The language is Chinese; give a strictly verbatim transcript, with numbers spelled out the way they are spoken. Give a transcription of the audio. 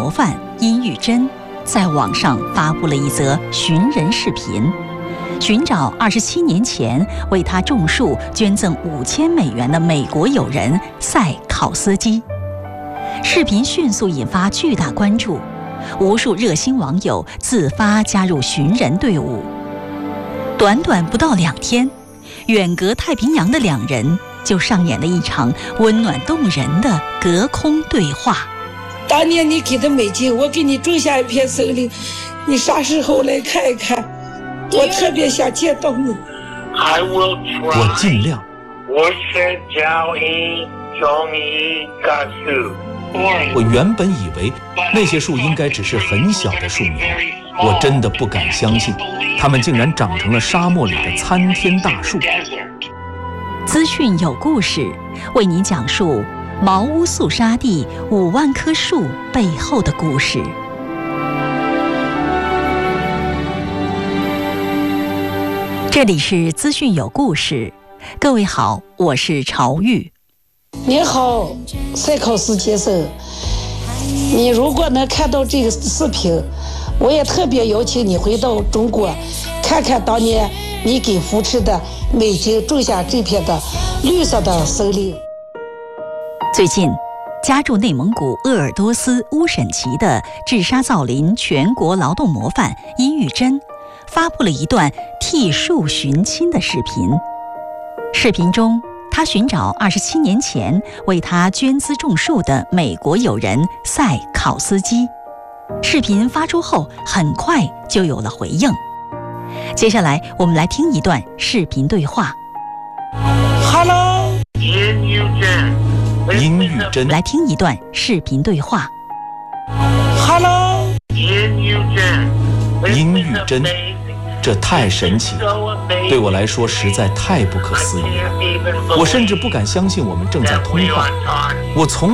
模范殷玉珍在网上发布了一则寻人视频，寻找二十七年前为他种树捐赠五千美元的美国友人塞考斯基。视频迅速引发巨大关注，无数热心网友自发加入寻人队伍。短短不到两天，远隔太平洋的两人就上演了一场温暖动人的隔空对话。 当年你给的美金，我给你种下一片森林，你啥时候来看一看？我特别想见到你。 我尽量。我原本以为那些树应该只是很小的树苗，我真的不敢相信，它们竟然长成了沙漠里的参天大树。 资讯有故事，为您讲述茅屋肃杀地五万棵树背后的故事。这里是资讯有故事，各位好，我是朝玉。 你好，塞考斯先生，你如果能看到这个视频，我也特别邀请你回到中国，看看当年你给扶持的美金种下这片的绿色的森林。 最近，家住内蒙古鄂尔多斯乌审旗的治沙造林全国劳动模范殷玉珍发布了一段替树寻亲的视频。视频中，他寻找二十七年前为他捐资种树的美国友人塞考斯基。视频发出后，很快就有了回应。接下来，我们来听一段视频对话。 Hello， 殷玉珍， 来听一段视频对话。 Hello， 殷玉珍，这太神奇了，对我来说实在太不可思议了。我甚至不敢相信我们正在通话。我从